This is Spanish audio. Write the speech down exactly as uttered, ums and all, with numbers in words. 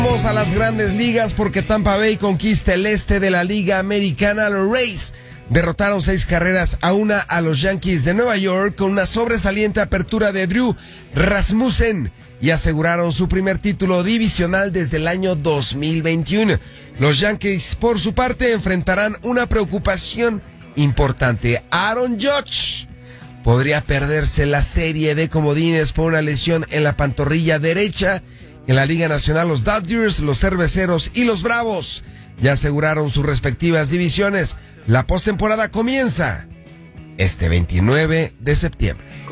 Vamos a las grandes ligas porque Tampa Bay conquista el este de la Liga Americana. Los Rays derrotaron seis carreras a una a los Yankees de Nueva York con una sobresaliente apertura de Drew Rasmussen y aseguraron su primer título divisional desde el año dos mil veintiuno. Los Yankees, por su parte, enfrentarán una preocupación importante. Aaron Judge podría perderse la serie de comodines por una lesión en la pantorrilla derecha. En la Liga Nacional, los Dodgers, los Cerveceros y los Bravos ya aseguraron sus respectivas divisiones. La postemporada comienza este veintinueve de septiembre.